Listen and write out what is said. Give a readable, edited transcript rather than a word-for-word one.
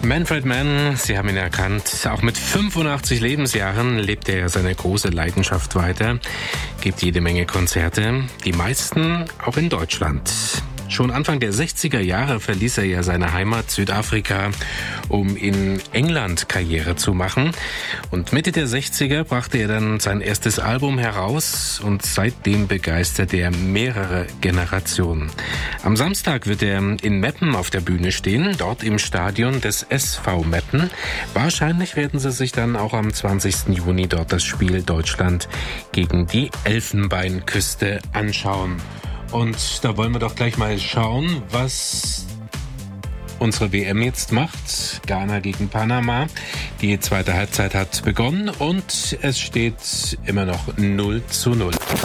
Manfred Mann, Sie haben ihn erkannt. Auch mit 85 Lebensjahren lebt er seine große Leidenschaft weiter, gibt jede Menge Konzerte, die meisten auch in Deutschland. Schon Anfang der 60er Jahre verließ er ja seine Heimat Südafrika, um in England Karriere zu machen. Und Mitte der 60er brachte er dann sein erstes Album heraus und seitdem begeistert er mehrere Generationen. Am Samstag wird er in Meppen auf der Bühne stehen, dort im Stadion des SV Meppen. Wahrscheinlich werden sie sich dann auch am 20. Juni dort das Spiel Deutschland gegen die Elfenbeinküste anschauen. Und da wollen wir doch gleich mal schauen, was unsere WM jetzt macht. Ghana gegen Panama. Die zweite Halbzeit hat begonnen und es steht immer noch 0:0.